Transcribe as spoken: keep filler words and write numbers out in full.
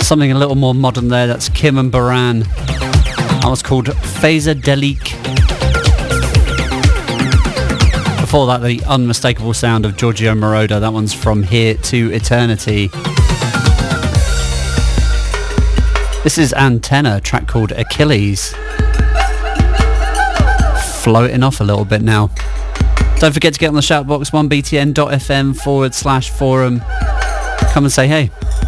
Something a little more modern there, that's Kim and Baran. That was called Phaserdelic. Before that, the unmistakable sound of Giorgio Moroder. That one's From Here to Eternity. This is Antenna, a track called Achilles. Floating off a little bit now. Don't forget to get on the shout box, one b t n dot f m forward slash forum. Come and say hey.